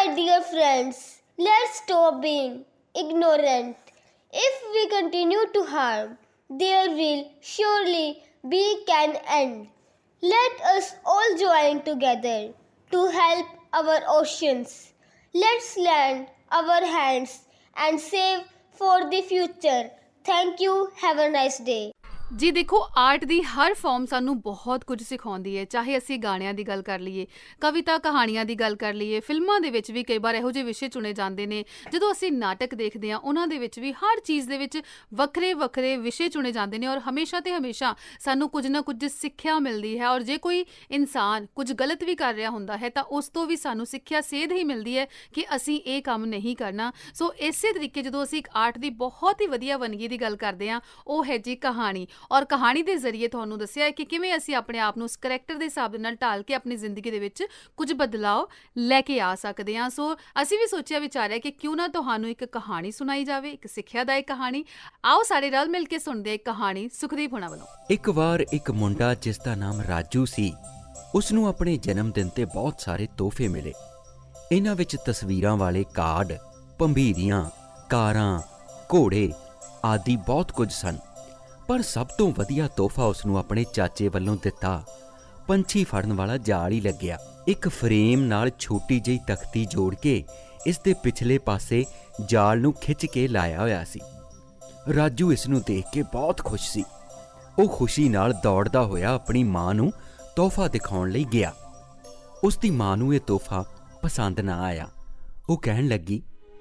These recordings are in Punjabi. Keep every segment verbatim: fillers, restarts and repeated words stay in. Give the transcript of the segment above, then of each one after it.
my dear friends, let's stop being ignorant. If we continue to harm, there will surely be an end. Let us all join together to help our oceans. Let's lend our hands and save for the future. Thank you. Have a nice day. ਜੀ ਦੇਖੋ, ਆਰਟ ਦੀ ਹਰ ਫਾਰਮ ਸਾਨੂੰ ਬਹੁਤ ਕੁਝ ਸਿਖਾਉਂਦੀ ਹੈ। ਚਾਹੇ ਅਸੀਂ ਗਾਣਿਆਂ ਦੀ ਗੱਲ ਕਰ ਲਈਏ, ਕਵਿਤਾ ਕਹਾਣੀਆਂ ਦੀ ਗੱਲ ਕਰ ਲਈਏ, ਫਿਲਮਾਂ ਦੇ ਵਿੱਚ ਵੀ ਕਈ ਵਾਰ ਇਹੋ ਜਿਹੇ ਵਿਸ਼ੇ ਚੁਣੇ ਜਾਂਦੇ ਨੇ। ਜਦੋਂ ਅਸੀਂ ਨਾਟਕ ਦੇਖਦੇ ਹਾਂ, ਉਹਨਾਂ ਦੇ ਵਿੱਚ ਵੀ ਹਰ ਚੀਜ਼ ਦੇ ਵਿੱਚ ਵੱਖਰੇ ਵੱਖਰੇ ਵਿਸ਼ੇ ਚੁਣੇ ਜਾਂਦੇ ਨੇ, ਔਰ ਹਮੇਸ਼ਾ ਤੇ ਹਮੇਸ਼ਾ ਸਾਨੂੰ ਕੁਝ ਨਾ ਕੁਝ ਸਿੱਖਿਆ ਮਿਲਦੀ ਹੈ। ਔਰ ਜੇ ਕੋਈ ਇਨਸਾਨ ਕੁਝ ਗਲਤ ਵੀ ਕਰ ਰਿਹਾ ਹੁੰਦਾ ਹੈ ਤਾਂ ਉਸ ਤੋਂ ਵੀ ਸਾਨੂੰ ਸਿੱਖਿਆ ਸੇਧ ਹੀ ਮਿਲਦੀ ਹੈ ਕਿ ਅਸੀਂ ਇਹ ਕੰਮ ਨਹੀਂ ਕਰਨਾ। ਸੋ ਇਸੇ ਤਰੀਕੇ ਜਦੋਂ ਅਸੀਂ ਇੱਕ ਆਰਟ ਦੀ ਬਹੁਤ ਹੀ ਵਧੀਆ ਵੰਨਗੀ ਦੀ ਗੱਲ ਕਰਦੇ ਹਾਂ, ਉਹ ਹੈ ਜੀ ਕਹਾਣੀ। ਔਰ ਕਹਾਣੀ ਦੇ ਜ਼ਰੀਏ ਤੁਹਾਨੂੰ ਦੱਸਿਆ ਹੈ ਕਿ ਕਿਵੇਂ ਅਸੀਂ ਆਪਣੇ ਆਪ ਨੂੰ ਉਸ ਕਰੈਕਟਰ ਦੇ ਹਿਸਾਬ ਦੇ ਨਾਲ ਢਾਲ ਕੇ ਆਪਣੀ ਜ਼ਿੰਦਗੀ ਦੇ ਵਿੱਚ ਕੁਝ ਬਦਲਾਅ ਲੈ ਕੇ ਆ ਸਕਦੇ ਹਾਂ। ਸੋ ਅਸੀਂ ਵੀ ਸੋਚਿਆ ਵਿਚਾਰਿਆ ਕਿ ਕਿਉਂ ਨਾ ਤੁਹਾਨੂੰ ਇੱਕ ਕਹਾਣੀ ਸੁਣਾਈ ਜਾਵੇ, ਇੱਕ ਸਿੱਖਿਆਦਾਇਕ ਕਹਾਣੀ। ਆਓ ਸਾਰੇ ਰਲ ਮਿਲ ਕੇ ਸੁਣਦੇ ਇੱਕ ਕਹਾਣੀ ਸੁਖਦੀਪ ਹੋਣਾ ਵੱਲੋਂ। ਇੱਕ ਵਾਰ ਇੱਕ ਮੁੰਡਾ ਜਿਸ ਦਾ ਨਾਮ ਰਾਜੂ ਸੀ, ਉਸਨੂੰ ਆਪਣੇ ਜਨਮ ਦਿਨ ਤੇ ਬਹੁਤ ਸਾਰੇ ਤੋਹਫੇ ਮਿਲੇ। ਇਹਨਾਂ ਵਿੱਚ ਤਸਵੀਰਾਂ ਵਾਲੇ ਕਾਰਡ, ਭੰਬੀਰੀਆਂ, ਕਾਰਾਂ, ਘੋੜੇ ਆਦਿ ਬਹੁਤ ਕੁਝ ਸਨ। ਪਰ ਸਭ ਤੋਂ ਵਧੀਆ ਤੋਹਫਾ ਉਸਨੂੰ ਆਪਣੇ ਚਾਚੇ ਵੱਲੋਂ ਦਿੱਤਾ ਪੰਛੀ ਫੜਨ ਵਾਲਾ ਜਾਲ ਹੀ ਲੱਗਿਆ। ਇੱਕ ਫਰੇਮ ਨਾਲ ਛੋਟੀ ਜਿਹੀ ਤਖਤੀ ਜੋੜ ਕੇ ਇਸ ਦੇ ਪਿਛਲੇ ਪਾਸੇ ਜਾਲ ਨੂੰ ਖਿੱਚ ਕੇ ਲਾਇਆ ਹੋਇਆ ਸੀ। ਰਾਜੂ ਇਸ ਨੂੰ ਦੇਖ ਕੇ ਬਹੁਤ ਖੁਸ਼ ਸੀ। ਉਹ ਖੁਸ਼ੀ ਨਾਲ ਦੌੜਦਾ ਹੋਇਆ ਆਪਣੀ ਮਾਂ ਨੂੰ ਤੋਹਫਾ ਦਿਖਾਉਣ ਲਈ ਗਿਆ। ਉਸ ਦੀ ਮਾਂ ਨੂੰ ਇਹ ਤੋਹਫਾ ਪਸੰਦ ਨਾ ਆਇਆ। ਉਹ ਕਹਿਣ ਲੱਗੀ,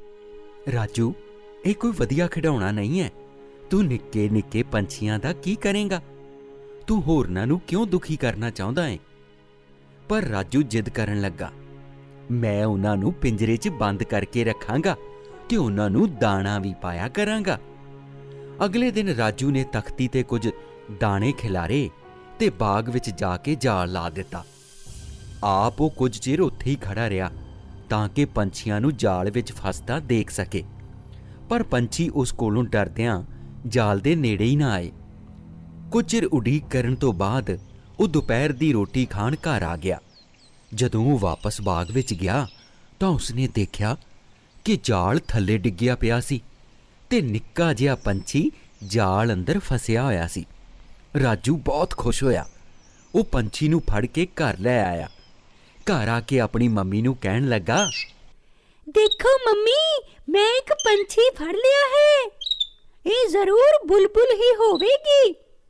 ਰਾਜੂ, ਇਹ ਕੋਈ ਵਧੀਆ ਖਿਡੌਣਾ ਨਹੀਂ ਹੈ। ਤੂੰ ਨਿੱਕੇ ਨਿੱਕੇ ਪੰਛੀਆਂ ਦਾ ਕੀ ਕਰੇਂਗਾ? ਤੂੰ ਹੋਰਨਾਂ ਨੂੰ ਕਿਉਂ ਦੁਖੀ ਕਰਨਾ ਚਾਹੁੰਦਾ ਹੈ? ਪਰ ਰਾਜੂ ਜਿੱਦ ਕਰਨ ਲੱਗਾ, ਮੈਂ ਉਹਨਾਂ ਨੂੰ ਪਿੰਜਰੇ 'ਚ ਬੰਦ ਕਰਕੇ ਰੱਖਾਂਗਾ ਤੇ ਉਹਨਾਂ ਨੂੰ ਦਾਣਾ ਵੀ ਪਾਇਆ ਕਰਾਂਗਾ। ਅਗਲੇ ਦਿਨ ਰਾਜੂ ਨੇ ਤਖਤੀ ਤੇ ਕੁਝ ਦਾਣੇ ਖਿਲਾਰੇ ਤੇ ਬਾਗ ਵਿੱਚ ਜਾ ਕੇ ਜਾਲ ਲਾ ਦਿੱਤਾ। ਆਪ ਉਹ ਕੁਝ ਚਿਰ ਉੱਥੇ ਹੀ ਖੜਾ ਰਿਹਾ ਤਾਂ ਕਿ ਪੰਛੀਆਂ ਨੂੰ ਜਾਲ ਵਿੱਚ ਫਸਦਾ ਦੇਖ ਸਕੇ। ਪਰ ਪੰਛੀ ਉਸ ਕੋਲੋਂ ਡਰਦਿਆਂ ਜਾਲ ਦੇ ਨੇੜੇ ਹੀ ਨਾ ਆਏ। ਕੁਝ ਚਿਰ ਉਡੀਕ ਕਰਨ ਤੋਂ ਬਾਅਦ ਉਹ ਦੁਪਹਿਰ ਦੀ ਰੋਟੀ ਖਾਣ ਘਰ ਆ ਗਿਆ। ਜਦੋਂ ਉਹ ਵਾਪਸ ਬਾਗ ਵਿੱਚ ਗਿਆ ਤਾਂ ਉਸਨੇ ਦੇਖਿਆ ਕਿ ਜਾਲ ਥੱਲੇ ਡਿੱਗਿਆ ਪਿਆ ਸੀ ਤੇ ਨਿੱਕਾ ਜਿਹਾ ਪੰਛੀ ਜਾਲ ਅੰਦਰ ਫਸਿਆ ਹੋਇਆ ਸੀ। ਰਾਜੂ ਬਹੁਤ ਖੁਸ਼ ਹੋਇਆ। ਉਹ ਪੰਛੀ ਨੂੰ ਫੜ ਕੇ ਘਰ ਲੈ ਆਇਆ। ਘਰ ਆ ਕੇ ਆਪਣੀ ਮੰਮੀ ਨੂੰ ਕਹਿਣ ਲੱਗਾ, ਦੇਖੋ ਮੰਮੀ, ਮੈਂ ਇੱਕ ਪੰਛੀ ਫੜ ਲਿਆ ਹੈ। ਇਹ ਜ਼ਰੂਰ ਬੁਲਬੁਲ ਹੀ ਹੋਵੇਗੀ।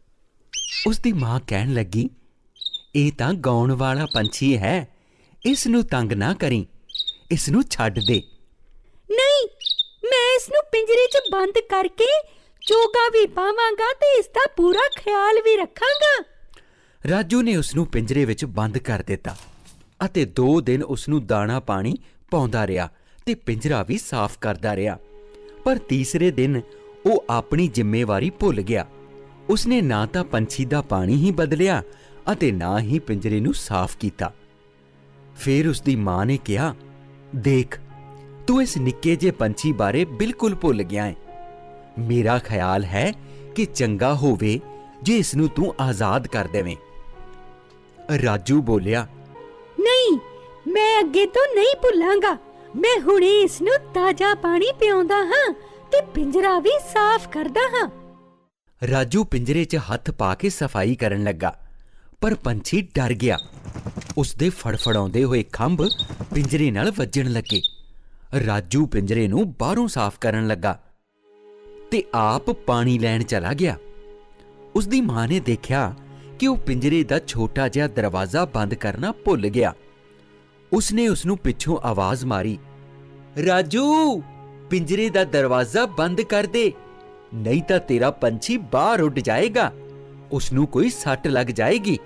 ਉਸ ਦੀ ਮਾਂ ਕਹਿਣ ਲੱਗੀ, ਇਹ ਤਾਂ ਗਾਉਣ ਵਾਲਾ ਪੰਛੀ ਹੈ, ਇਸ ਨੂੰ ਤੰਗ ਨਾ ਕਰੀਂ, ਇਸ ਨੂੰ ਛੱਡ ਦੇ। ਨਹੀਂ, ਮੈਂ ਇਸ ਨੂੰ ਪਿੰਜਰੇ 'ਚ ਬੰਦ ਕਰਕੇ ਚੋਗਾ ਵੀ ਪਾਵਾਂਗਾ ਤੇ ਇਸ ਦਾ ਪੂਰਾ ਖਿਆਲ ਵੀ ਰੱਖਾਂਗਾ। ਰਾਜੂ ਨੇ ਉਸ ਨੂੰ ਪਿੰਜਰੇ ਵਿੱਚ ਬੰਦ ਕਰ ਦਿੱਤਾ ਅਤੇ ਦੋ ਦਿਨ ਉਸ ਨੂੰ ਦਾਣਾ ਪਾਣੀ ਪਾਉਂਦਾ ਰਿਹਾ ਤੇ ਪਿੰਜਰਾ ਵੀ ਸਾਫ਼ ਕਰਦਾ ਰਿਹਾ। ਪਰ ਤੀਸਰੇ ਦਿਨ ਉਹ ਆਪਣੀ ਜ਼ਿੰਮੇਵਾਰੀ ਭੁੱਲ ਗਿਆ। ਉਸਨੇ ਨਾ ਤਾਂ ਪੰਛੀ ਦਾ ਪਾਣੀ ਹੀ ਬਦਲਿਆ ਅਤੇ ਨਾ ਹੀ ਪਿੰਜਰੇ ਨੂੰ ਸਾਫ਼ ਕੀਤਾ। ਫਿਰ ਉਸ ਦੀ ਮਾਂ ਨੇ ਕਿਹਾ, ਦੇਖ, ਤੂੰ ਇਸ ਨਿੱਕੇ ਜਿਹੇ ਪੰਛੀ ਬਾਰੇ ਬਿਲਕੁਲ ਭੁੱਲ ਗਿਆ ਹੈ। ਮੇਰਾ ਖਿਆਲ ਹੈ ਕਿ ਚੰਗਾ ਹੋਵੇ ਜੇ ਇਸ ਨੂੰ ਤੂੰ ਆਜ਼ਾਦ ਕਰ ਦੇਵੇਂ। ਰਾਜੂ ਬੋਲਿਆ, ਨਹੀਂ, ਮੈਂ ਅੱਗੇ ਤੋਂ ਨਹੀਂ ਭੁੱਲਾਂਗਾ। ਮੈਂ ਹੁਣੇ ਇਸ ਨੂੰ ਤਾਜ਼ਾ ਪਾਣੀ ਪਿਆਉਂਦਾ ਹਾਂ ਤੇ ਪਿੰਜਰਾ ਵੀ ਸਾਫ਼ ਕਰਦਾ ਹਾਂ। ਰਾਜੂ ਪਿੰਜਰੇ 'ਚ ਹੱਥ ਪਾ ਕੇ ਸਫਾਈ ਕਰਨ ਲੱਗਾ, ਪਰ ਪੰਛੀ ਡਰ ਗਿਆ। ਉਸ ਦੇ ਫੜਫੜਾਉਂਦੇ ਹੋਏ ਖੰਭ ਪਿੰਜਰੇ ਨਾਲ ਵੱਜਣ ਲੱਗੇ। ਰਾਜੂ ਪਿੰਜਰੇ ਨੂੰ ਬਾਹਰੋਂ ਸਾਫ਼ ਕਰਨ ਲੱਗਾ ਤੇ ਆਪ ਪਾਣੀ ਲੈਣ ਚਲਾ ਗਿਆ। ਉਸ ਦੀ ਮਾਂ ਨੇ ਦੇਖਿਆ ਕਿ ਉਹ ਪਿੰਜਰੇ ਦਾ ਛੋਟਾ ਜਿਹਾ ਦਰਵਾਜ਼ਾ ਬੰਦ ਕਰਨਾ ਭੁੱਲ ਗਿਆ। ਉਸਨੇ ਉਸ ਨੂੰ ਪਿੱਛੋਂ ਆਵਾਜ਼ ਮਾਰੀ, ਰਾਜੂ, ਪਿੰਜਰੇ ਦਾ ਦਰਵਾਜ਼ਾ ਬੰਦ ਕਰ ਦੇ, ਨਹੀਂ ਤਾਂ ਤੇਰਾ ਪੰਛੀ ਬਾਹਰ ਉੱਡ ਜਾਏਗਾ, ਉਸ ਨੂੰ ਕੋਈ ਸੱਟ ਲੱਗ ਜਾਏਗੀ।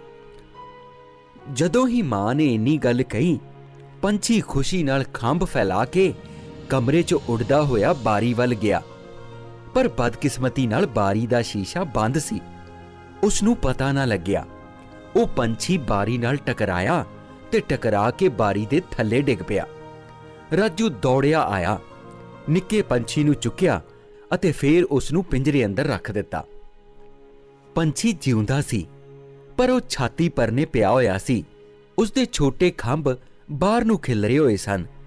ਜਦੋਂ ਹੀ ਮਾਂ ਨੇ ਇੰਨੀ ਗੱਲ ਕਹੀ, ਪੰਛੀ ਖੁਸ਼ੀ ਨਾਲ ਖੰਭ ਫੈਲਾ ਕੇ ਕਮਰੇ 'ਚ ਉੱਡਦਾ ਹੋਇਆ ਬਾਰੀ ਵੱਲ ਗਿਆ। ਪਰ ਬਦਕਿਸਮਤੀ ਨਾਲ ਬਾਰੀ ਦਾ ਸ਼ੀਸ਼ਾ ਬੰਦ ਸੀ। ਉਸ ਨੂੰ ਪਤਾ ਨਾ ਲੱਗਿਆ। ਉਹ ਪੰਛੀ ਬਾਰੀ ਨਾਲ ਟਕਰਾਇਆ ਤੇ ਟਕਰਾ ਕੇ ਬਾਰੀ ਦੇ ਥੱਲੇ ਡਿੱਗ ਪਿਆ। ਰਾਜੂ ਦੌੜਿਆ ਆਇਆ, ਨਿੱਕੇ ਪੰਛੀ ਨੂੰ ਚੁੱਕਿਆ ਅਤੇ ਫੇਰ ਉਸ ਨੂੰ ਪਿੰਜਰੇ ਅੰਦਰ ਰੱਖ ਦਿੱਤਾ। ਪੰਛੀ ਜਿਉਂਦਾ ਸੀ, ਪਰ ਉਹ ਛਾਤੀ ਪਰਨੇ ਪਿਆ ਹੋਇਆ ਸੀ। ਉਸ ਦੇ ਛੋਟੇ ਖੰਭ ਬਾਹਰ ਨੂੰ ਖਿਲਰੇ ਹੋਏ ਸਨ